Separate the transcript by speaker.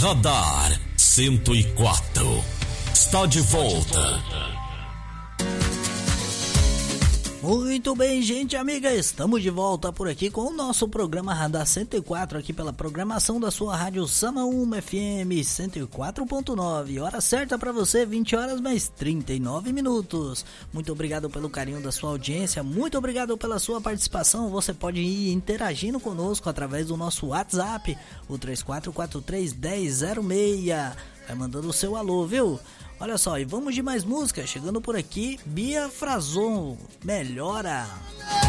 Speaker 1: Radar 104 está de volta.
Speaker 2: Muito bem, gente amiga, estamos de volta por aqui com o nosso programa Radar 104, aqui pela programação da sua rádio Sama 1 FM 104.9, hora certa para você, 20 horas mais 39 minutos. Muito obrigado pelo carinho da sua audiência, muito obrigado pela sua participação. Você pode ir interagindo conosco através do nosso WhatsApp, o 3443-1006, vai mandando o seu alô, viu? Olha só, e vamos de mais música, chegando por aqui, Bia Frazon, Melhora.